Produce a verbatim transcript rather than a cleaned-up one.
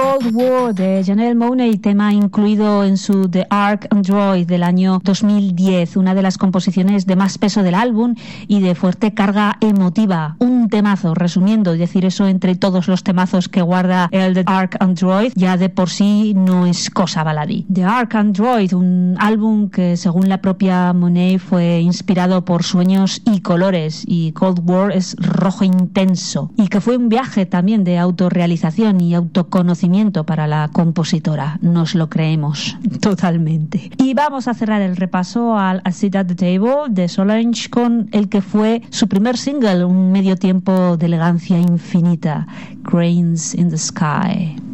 Cold War de Janelle Monáe, tema incluido en su The Ark Android del año dos mil diez, una de las composiciones de más peso del álbum y de fuerte carga emotiva. Un temazo, resumiendo, y decir eso entre todos los temazos que guarda el The Ark Android ya de por sí no es cosa baladí. The Ark Android, un álbum que según la propia Monáe fue inspirado por sueños y colores, y Cold War es rojo intenso, y que fue un viaje también de autorrealización y autoconocimiento para la compositora. Nos lo creemos totalmente. Y vamos a cerrar el repaso al A Seat at the Table de Solange con el que fue su primer single, un medio tiempo de elegancia infinita, Cranes in the Sky.